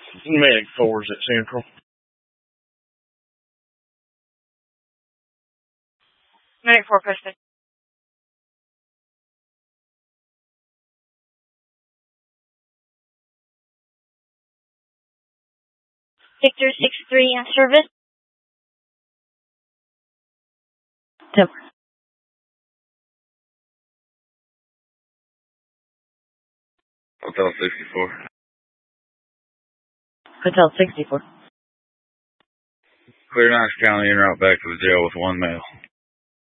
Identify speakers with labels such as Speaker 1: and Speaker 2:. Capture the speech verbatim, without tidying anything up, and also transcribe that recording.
Speaker 1: Medic fours at Central.
Speaker 2: Medic four posted. Victor six three in service. Tim.
Speaker 3: Hotel sixty-four.
Speaker 2: Hotel sixty-four.
Speaker 3: Clear Knox County en route back to the jail with one male.